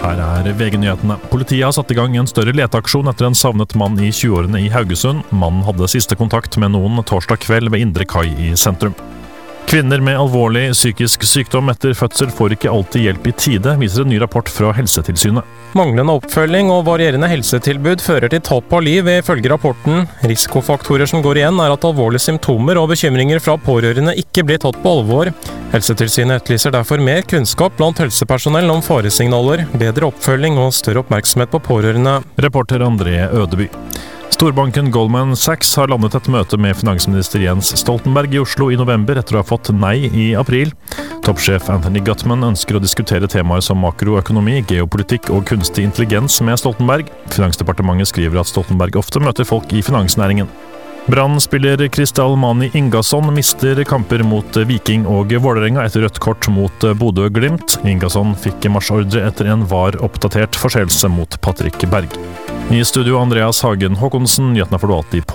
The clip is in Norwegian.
Her VG-nyhetene. Politiet har satt i gang en større leteaksjon etter en savnet mann i 20-årene i Haugesund. Mannen hadde siste kontakt med noen torsdag kveld ved Indre Kai i sentrum. Kvinner med alvorlig psykisk sykdom etter fødsel får ikke alltid hjelp i tide, viser en ny rapport fra Helsetilsynet. Manglende oppfølging og varierende helsetilbud fører til tap av liv, ifølge rapporten. Risikofaktorer som går igjen er at alvorlige symptomer og bekymringer fra pårørende ikke blir tatt på alvor. Helsetilsynet etterlyser derfor mer kunnskap blant helsepersonell om faresignaler, bedre oppfølging og større oppmerksomhet på pårørende. Reporter André Ødeby. Storbanken Goldman Sachs har landet et møte med finansminister Jens Stoltenberg i Oslo i november etter å ha fått nei i april. Toppsjef Anthony Gutman ønsker å diskutere temaer som makroøkonomi, geopolitikk og kunstig intelligens med Stoltenberg. Finansdepartementet skriver at Stoltenberg ofte møter folk i finansnæringen. Brann-spiller Kristal Mani Ingasson mister kamper mot Viking og Vålerenga etter rødt kort mot Bodø/Glimt. Ingasson fikk marsjordre etter en VAR-oppdatert forseelse mot Patrick Berg. I studio Andreas Hagen Håkonsen, nyhetene får du alltid på